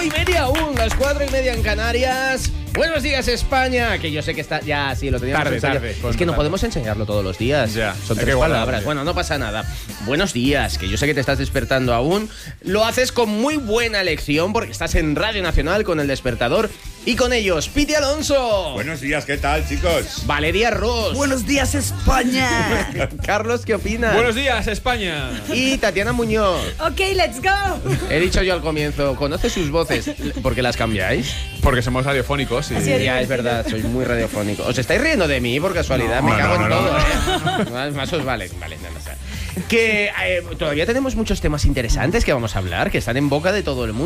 3:30 aún, las 4:30 en Canarias. Buenos días, España. Que yo sé que está... Ya, sí, lo teníamos Tarde. Es que no podemos enseñarlo todos los días. Ya. Son 3 palabras. Bueno, no pasa nada. Buenos días, que yo sé que te estás despertando aún. Lo haces con muy buena elección porque estás en Radio Nacional con El Despertador. Y con ellos, Piti Alonso. Buenos días, ¿qué tal, chicos? Valeria Ross. Buenos días, España. Carlos, ¿qué opinas? Buenos días, España. Y Tatiana Muñoz. Ok, let's go. He dicho yo al comienzo, ¿conoce sus voces? ¿Por qué las cambiáis? Porque somos radiofónicos y... Así es. Ya, es verdad, soy muy radiofónico. ¿Os estáis riendo de mí por casualidad? Me cago en todo, ¿eh? Más os vale. Vale, no sé. Que todavía tenemos muchos temas interesantes que vamos a hablar, que están en boca de todo el mundo.